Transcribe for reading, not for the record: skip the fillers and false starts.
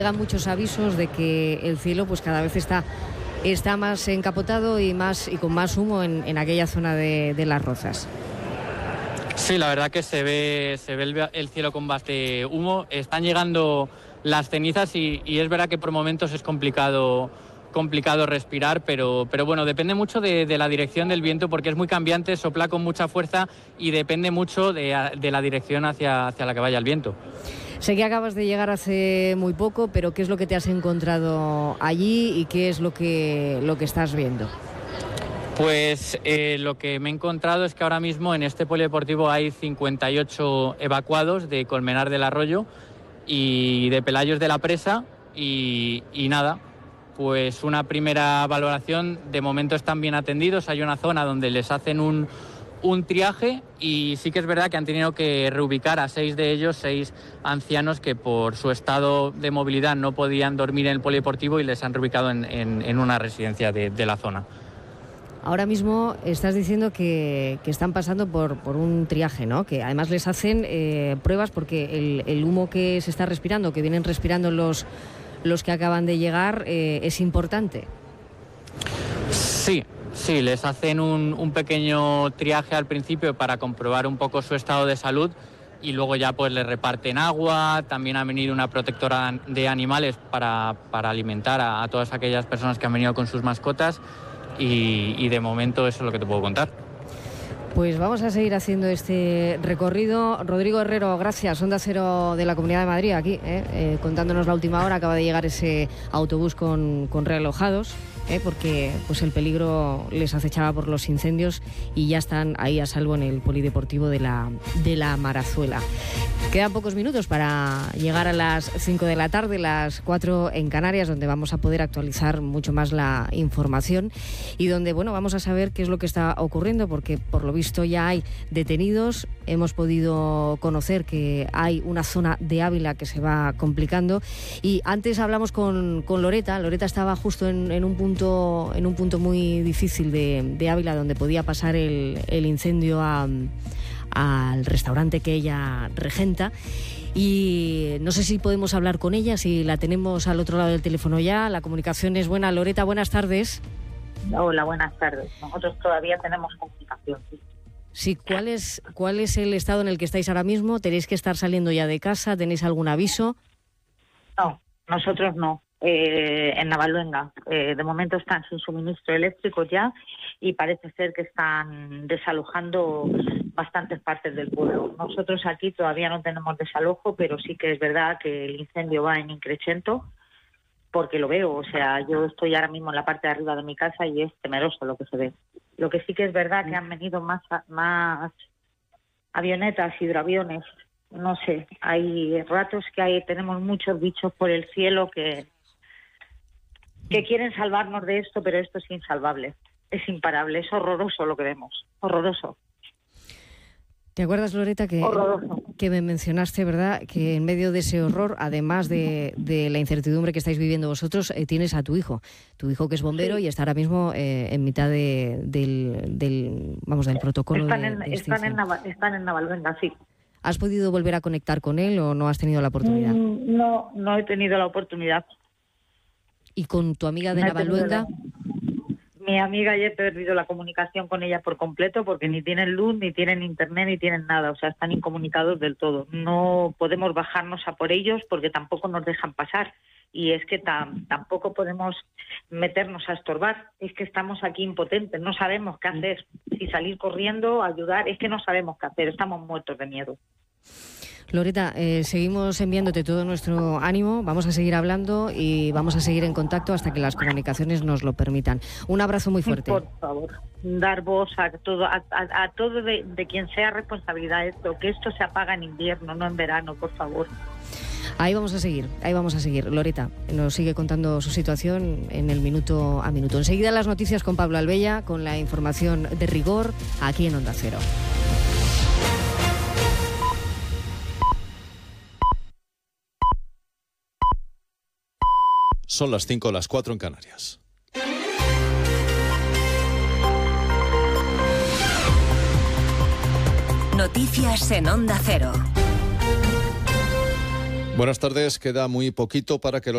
Llegan muchos avisos de que el cielo pues cada vez está más encapotado y con más humo en aquella zona de Las Rozas. Sí, la verdad que se ve el cielo con bastante humo. Están llegando las cenizas y es verdad que por momentos es complicado respirar, pero bueno, depende mucho de la dirección del viento, porque es muy cambiante, sopla con mucha fuerza y depende mucho de la dirección hacia la que vaya el viento. Sé que acabas de llegar hace muy poco, pero ¿qué es lo que te has encontrado allí y qué es lo que estás viendo? Pues lo que me he encontrado es que ahora mismo en este polideportivo hay 58 evacuados de Colmenar del Arroyo y de Pelayos de la Presa y nada, pues una primera valoración. De momento están bien atendidos, hay una zona donde les hacen un triaje y sí que es verdad que han tenido que reubicar a 6 de ellos, 6 ancianos que por su estado de movilidad no podían dormir en el polideportivo y les han reubicado en una residencia de la zona. Ahora mismo estás diciendo que están pasando por un triaje, ¿no? Que además les hacen pruebas porque el humo que se está respirando, que vienen respirando los que acaban de llegar, es importante. Sí, les hacen un pequeño triaje al principio para comprobar un poco su estado de salud y luego ya pues les reparten agua. También ha venido una protectora de animales para alimentar a todas aquellas personas que han venido con sus mascotas y de momento eso es lo que te puedo contar. Pues vamos a seguir haciendo este recorrido. Rodrigo Herrero, gracias. Onda Cero de la Comunidad de Madrid, aquí, contándonos la última hora. Acaba de llegar ese autobús con realojados, porque pues el peligro les acechaba por los incendios y ya están ahí a salvo en el polideportivo de la Marazuela. Quedan pocos minutos para llegar a las 5 de la tarde, las 4 en Canarias, donde vamos a poder actualizar mucho más la información y donde, bueno, vamos a saber qué es lo que está ocurriendo, porque por lo visto ya hay detenidos. Hemos podido conocer que hay una zona de Ávila que se va complicando y antes hablamos con Loreta. Loreta estaba justo en un punto muy difícil de Ávila, donde podía pasar el incendio al restaurante que ella regenta, y no sé si podemos hablar con ella, si la tenemos al otro lado del teléfono ya. La comunicación es buena. Loreta, buenas tardes. Hola, buenas tardes. Nosotros todavía tenemos comunicación. Sí, ¿cuál es el estado en el que estáis ahora mismo? ¿Tenéis que estar saliendo ya de casa? ¿Tenéis algún aviso? No, nosotros no. En Navaluenga, de momento están sin suministro eléctrico ya y parece ser que están desalojando bastantes partes del pueblo. Nosotros aquí todavía no tenemos desalojo, pero sí que es verdad que el incendio va en increchento, porque lo veo. O sea, yo estoy ahora mismo en la parte de arriba de mi casa y es temeroso lo que se ve. Lo que sí que es verdad que han venido más avionetas, hidroaviones. No sé, hay ratos que tenemos muchos bichos por el cielo que quieren salvarnos de esto, pero esto es insalvable, es imparable, es horroroso lo que vemos, horroroso. ¿Te acuerdas, Loreta, que me mencionaste, verdad, que en medio de ese horror, además de la incertidumbre que estáis viviendo vosotros, tienes a tu hijo que es bombero? Sí. Y está ahora mismo en mitad del protocolo están en Navaluenga, sí. ¿Has podido volver a conectar con él o no has tenido la oportunidad? No he tenido la oportunidad. ¿Y con tu amiga de Navaluenga? Mi amiga, ya he perdido la comunicación con ella por completo, porque ni tienen luz, ni tienen internet, ni tienen nada. O sea, están incomunicados del todo. No podemos bajarnos a por ellos porque tampoco nos dejan pasar. Y es que tampoco podemos meternos a estorbar. Es que estamos aquí impotentes, no sabemos qué hacer. Si salir corriendo, ayudar, es que no sabemos qué hacer. Estamos muertos de miedo. Loreta, seguimos enviándote todo nuestro ánimo, vamos a seguir hablando y vamos a seguir en contacto hasta que las comunicaciones nos lo permitan. Un abrazo muy fuerte. Por favor, dar voz a todo de quien sea responsabilidad esto, que esto se apaga en invierno, no en verano, por favor. Ahí vamos a seguir. Loreta nos sigue contando su situación en el minuto a minuto. Enseguida las noticias con Pablo Albella, con la información de rigor, aquí en Onda Cero. Son las 5, las 4 en Canarias. Noticias en Onda Cero. Buenas tardes, queda muy poquito para que los